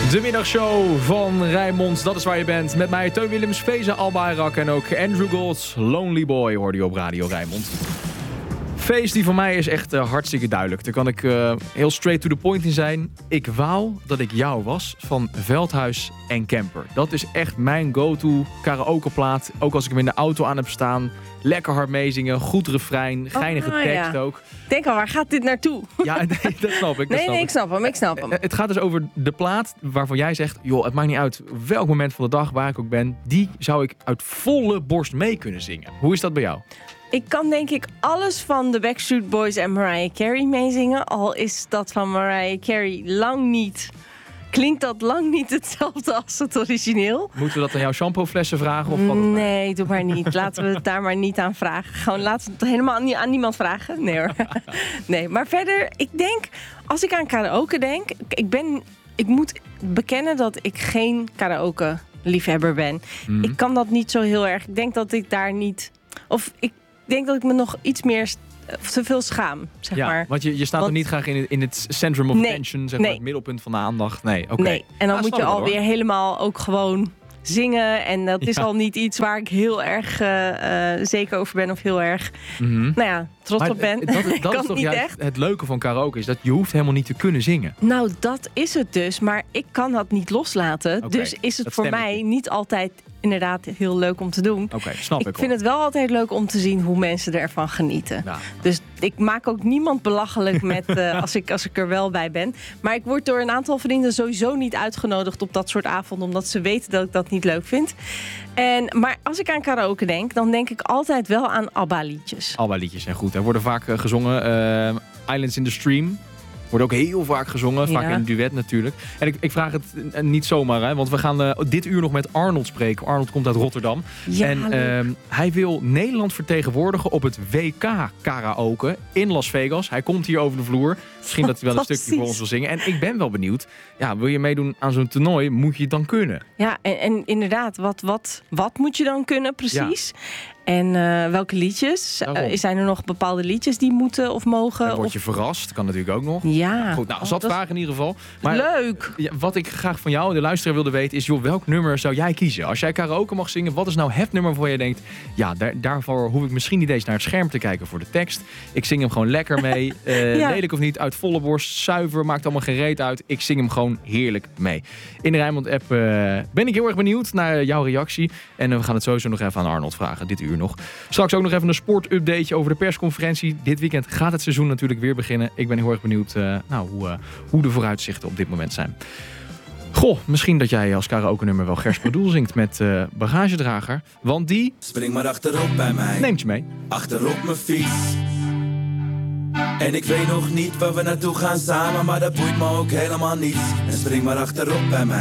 De middagshow van Rijnmond, dat is waar je bent. Met mij Teun Willems, Feza Albayrak en ook Andrew Gold. Lonely Boy hoorde je op Radio Rijnmond. Feest die voor mij is echt hartstikke duidelijk. Daar kan ik heel straight to the point in zijn. Ik wou dat ik jou was van Veldhuis en Camper. Dat is echt mijn go-to karaokeplaat. Ook als ik hem in de auto aan heb staan. Lekker hard meezingen, goed refrein, geinige tekst ook. Denk al, waar gaat dit naartoe? Ja, nee, dat snap ik. Ik snap hem. Het gaat dus over de plaat waarvan jij zegt... joh, het maakt niet uit welk moment van de dag waar ik ook ben... die zou ik uit volle borst mee kunnen zingen. Hoe is dat bij jou? Ik kan denk ik alles van de Backstreet Boys en Mariah Carey meezingen. Al is dat van Mariah Carey klinkt dat lang niet hetzelfde als het origineel. Moeten we dat aan jouw shampooflessen vragen? Of nee, doe maar niet. Laten we het daar maar niet aan vragen. Gewoon laten we het helemaal niet aan niemand vragen. Nee hoor. Nee, maar verder, ik denk, als ik aan karaoke denk... Ik moet bekennen dat ik geen karaoke liefhebber ben. Ik kan dat niet zo heel erg. Ik denk dat ik daar niet... Of ik denk dat ik me nog iets meer... te veel schaam, zeg maar. Want je staat er niet graag in het centrum of attention, zeg maar, het middelpunt van de aandacht. Nee, oké. Nee, en dan moet je alweer helemaal ook gewoon zingen. En dat is al niet iets waar ik heel erg zeker over ben of heel erg trots op ben. Dat is toch juist het leuke van karaoke, is dat je hoeft helemaal niet te kunnen zingen. Nou, dat is het dus. Maar ik kan dat niet loslaten. Dus is het voor mij niet altijd inderdaad heel leuk om te doen. Oké, snap ik. Ik vind het wel altijd leuk om te zien hoe mensen ervan genieten. Ja. Dus ik maak ook niemand belachelijk met als ik er wel bij ben. Maar ik word door een aantal vrienden sowieso niet uitgenodigd op dat soort avonden, omdat ze weten dat ik dat niet leuk vind. Maar als ik aan karaoke denk, dan denk ik altijd wel aan ABBA-liedjes. ABBA-liedjes zijn goed. Er worden vaak gezongen. Islands in the Stream. Wordt ook heel vaak gezongen, vaak in een duet natuurlijk. En ik vraag het niet zomaar, hè, want we gaan dit uur nog met Arnold spreken. Arnold komt uit Rotterdam. Ja, en hij wil Nederland vertegenwoordigen op het WK karaoke in Las Vegas. Hij komt hier over de vloer. Misschien dat hij wel een stukje voor ons wil zingen. En ik ben wel benieuwd. Ja, wil je meedoen aan zo'n toernooi, moet je het dan kunnen? Ja, en inderdaad, wat moet je dan kunnen precies? Ja. En welke liedjes? Zijn er nog bepaalde liedjes die moeten of mogen? En word je verrast? Kan natuurlijk ook nog. Ja. Goed, nou, zat vragen in ieder geval. Maar, leuk! Wat ik graag van jou, de luisteraar, wilde weten is... joh, welk nummer zou jij kiezen? Als jij karaoke mag zingen, wat is nou het nummer waarvan je denkt... ja, daarvoor hoef ik misschien niet eens naar het scherm te kijken voor de tekst. Ik zing hem gewoon lekker mee. Lelijk of niet, uit volle borst, zuiver, maakt allemaal geen reet uit. Ik zing hem gewoon heerlijk mee. In de Rijnmond-app ben ik heel erg benieuwd naar jouw reactie. En we gaan het sowieso nog even aan Arnold vragen, dit uur nog. Straks ook nog even een sportupdateje over de persconferentie. Dit weekend gaat het seizoen natuurlijk weer beginnen. Ik ben heel erg benieuwd hoe de vooruitzichten op dit moment zijn. Goh, misschien dat jij als karaoke-nummer wel Gers Pardoel zingt met Bagagedrager. Want die... spring maar achterop bij mij. Neemt je mee. Achterop mijn fiets. En ik weet nog niet waar we naartoe gaan samen, maar dat boeit me ook helemaal niet. En spring maar achterop bij mij.